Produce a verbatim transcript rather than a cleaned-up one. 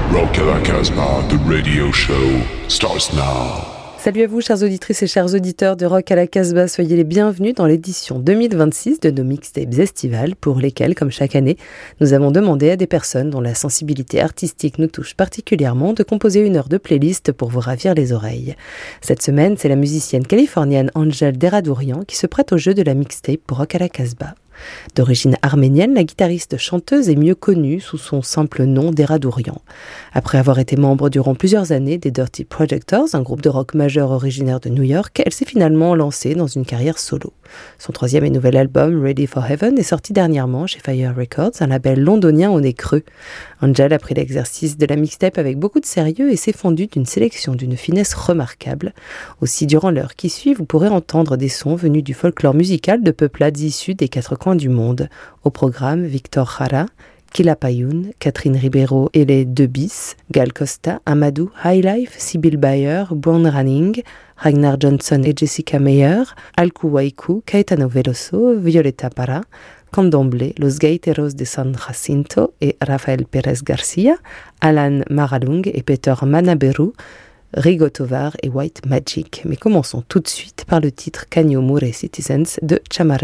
Rock à la Casbah, the radio show starts now. Salut à vous, chères auditrices et chers auditeurs de Rock à la Casbah, soyez les bienvenus dans l'édition deux mille vingt-six de nos mixtapes estivales pour lesquelles, comme chaque année, nous avons demandé à des personnes dont la sensibilité artistique nous touche particulièrement de composer une heure de playlist pour vous ravir les oreilles. Cette semaine, c'est la musicienne californienne Angel Deradourian qui se prête au jeu de la mixtape pour Rock à la Casbah. D'origine arménienne, la guitariste chanteuse est mieux connue sous son simple nom Deradourian. Après avoir été membre durant plusieurs années des Dirty Projectors, un groupe de rock majeur originaire de New York, elle s'est finalement lancée dans une carrière solo. Son troisième et nouvel album, Ready for Heaven, est sorti dernièrement chez Fire Records, un label londonien au nez creux. Angel a pris l'exercice de la mixtape avec beaucoup de sérieux et s'est fondue d'une sélection d'une finesse remarquable. Aussi, durant l'heure qui suit, vous pourrez entendre des sons venus du folklore musical de peuplades issues des quatre coins du monde. Au programme, Victor Jara, Killa Payún, Catherine Ribeiro et les deux bis, Gal Costa, Amadou, Highlife, Sibyl Bayer, Brown Running, Ragnar Johnson et Jessica Meyer, Alku Waiku, Caetano Veloso, Violeta Parra, Candomblé, Los Gaiteros de San Jacinto et Rafael Pérez Garcia, Alan Maralung et Peter Manaberu, Rigo Tovar et White Magic. Mais commençons tout de suite par le titre Canyo Mure Citizens de Chamare.